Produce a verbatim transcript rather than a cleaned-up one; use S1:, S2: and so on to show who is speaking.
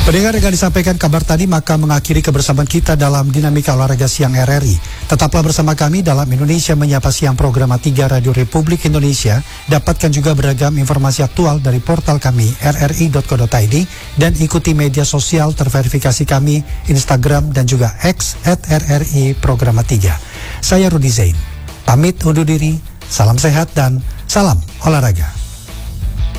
S1: Pendengar, dengan disampaikan kabar tadi maka mengakhiri kebersamaan kita dalam Dinamika Olahraga Siang R R I. Tetaplah bersama kami dalam Indonesia Menyapa Siang program tiga Radio Republik Indonesia. Dapatkan juga beragam informasi aktual dari portal kami r r i dot co dot i d dan ikuti media sosial terverifikasi kami Instagram dan juga X at r r i programa tiga. Saya Rudi Zain. Pamit undur diri, salam sehat dan salam olahraga.